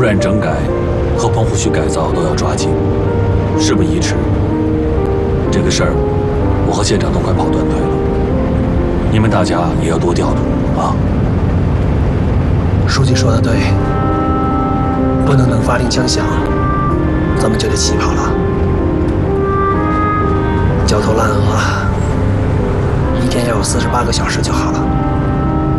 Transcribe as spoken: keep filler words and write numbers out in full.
冉整改和棚户区改造都要抓紧，事不宜迟。这个事儿，我和县长都快跑断腿了，你们大家也要多调度啊。 书记说的对，不能等发令枪响，咱们就得起跑了。焦头烂额，一天要有四十八个小时就好了。